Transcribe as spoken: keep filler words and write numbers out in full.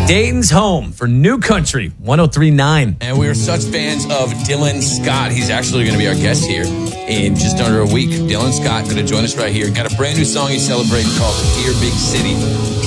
Dayton's home for New Country one oh three point nine. And we are such fans of Dylan Scott. He's actually going to be our guest here in just under a week. Dylan Scott going to join us right here. Got a brand new song he's celebrating called Dear Big City.